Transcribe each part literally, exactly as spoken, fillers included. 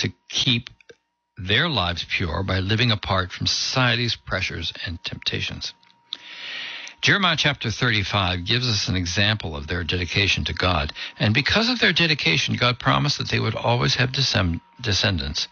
to keep their lives pure by living apart from society's pressures and temptations. Jeremiah chapter thirty-five gives us an example of their dedication to God. And because of their dedication, God promised that they would always have descend- descendants.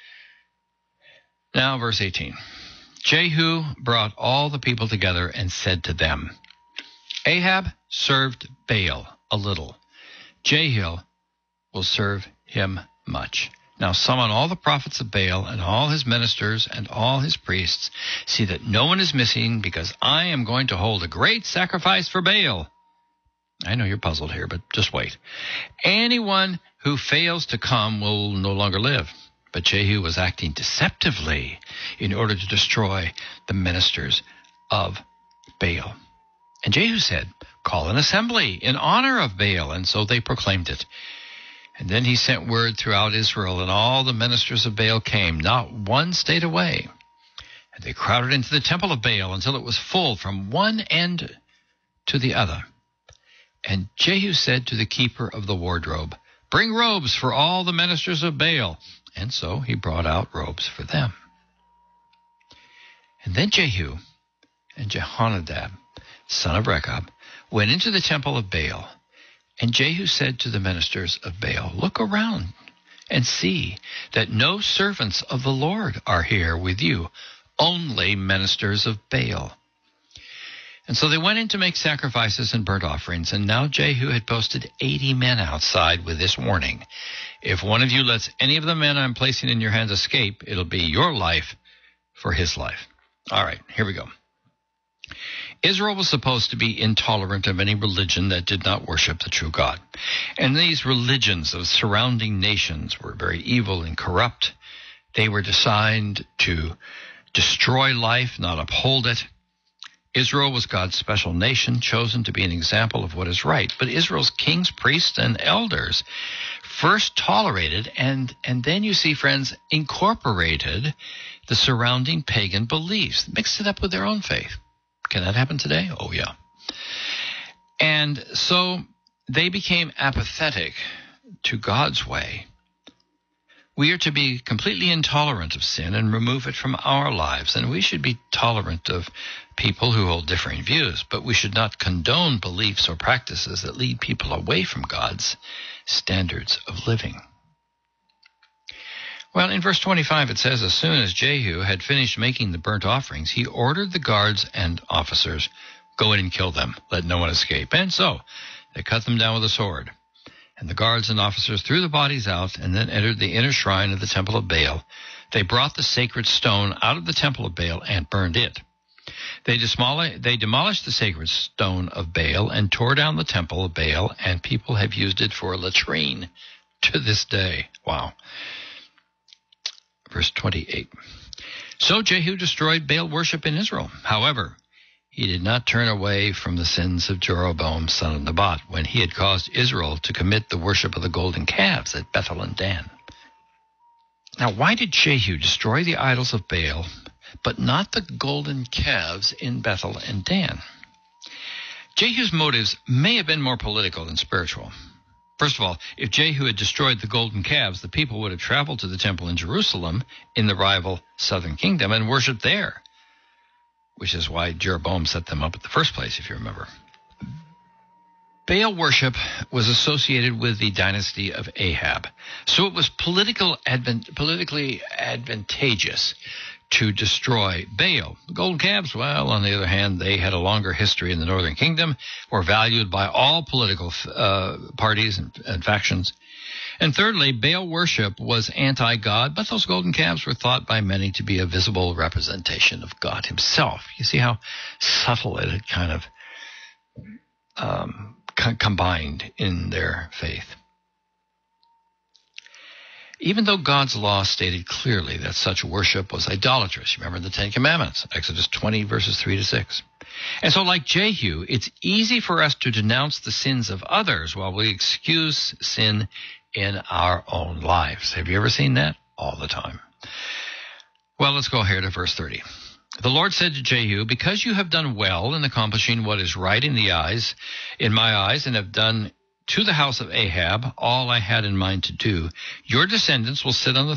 Now, verse eighteen. Jehu brought all the people together and said to them, Ahab served Baal a little. Jehu will serve him much. Now summon all the prophets of Baal and all his ministers and all his priests. See that no one is missing, because I am going to hold a great sacrifice for Baal. I know you're puzzled here, but just wait. Anyone who fails to come will no longer live. But Jehu was acting deceptively in order to destroy the ministers of Baal. And Jehu said, Call an assembly in honor of Baal. And so they proclaimed it. And then he sent word throughout Israel, and all the ministers of Baal came. Not one stayed away. And they crowded into the temple of Baal until it was full from one end to the other. And Jehu said to the keeper of the wardrobe, Bring robes for all the ministers of Baal. And so he brought out robes for them. And then Jehu and Jehonadab, son of Rechab, went into the temple of Baal. And Jehu said to the ministers of Baal, Look around and see that no servants of the Lord are here with you, only ministers of Baal. And so they went in to make sacrifices and burnt offerings, and now Jehu had posted eighty men outside with this warning. If one of you lets any of the men I'm placing in your hands escape, it'll be your life for his life. All right, here we go. Israel was supposed to be intolerant of any religion that did not worship the true God. And these religions of surrounding nations were very evil and corrupt. They were designed to destroy life, not uphold it. Israel was God's special nation, chosen to be an example of what is right. But Israel's kings, priests, and elders first tolerated and, and then, you see, friends, incorporated the surrounding pagan beliefs, mixed it up with their own faith. Can that happen today? Oh, yeah. And so they became apathetic to God's way. We are to be completely intolerant of sin and remove it from our lives. And we should be tolerant of people who hold differing views, but we should not condone beliefs or practices that lead people away from God's standards of living. Well, in verse twenty-five, it says, As soon as Jehu had finished making the burnt offerings, he ordered the guards and officers, Go in and kill them, let no one escape. And so they cut them down with a sword. And the guards and officers threw the bodies out and then entered the inner shrine of the temple of Baal. They brought the sacred stone out of the temple of Baal and burned it. They, demol- they demolished the sacred stone of Baal and tore down the temple of Baal, and people have used it for a latrine to this day. Wow. Verse twenty-eight. So Jehu destroyed Baal worship in Israel. However, he did not turn away from the sins of Jeroboam, son of Nebat, when he had caused Israel to commit the worship of the golden calves at Bethel and Dan. Now, why did Jehu destroy the idols of Baal, but not the golden calves in Bethel and Dan? Jehu's motives may have been more political than spiritual. First of all, if Jehu had destroyed the golden calves, the people would have traveled to the temple in Jerusalem in the rival southern kingdom and worshipped there, which is why Jeroboam set them up in the first place, if you remember. Baal worship was associated with the dynasty of Ahab, so it was political advan- politically advantageous to destroy Baal. The golden calves, well, on the other hand, they had a longer history in the northern kingdom, were valued by all political uh, parties and, and factions. And thirdly, Baal worship was anti-God, but those golden calves were thought by many to be a visible representation of God himself. You see how subtle it had kind of um, co- combined in their faith. Even though God's law stated clearly that such worship was idolatrous. Remember the Ten Commandments, Exodus twenty, verses three to six. And so like Jehu, it's easy for us to denounce the sins of others while we excuse sin in our own lives. Have you ever seen that? All the time. Well, let's go here to verse thirty. The Lord said to Jehu, because you have done well in accomplishing what is right in the eyes, in my eyes, and have done to the house of Ahab all I had in mind to do, your descendants will sit on the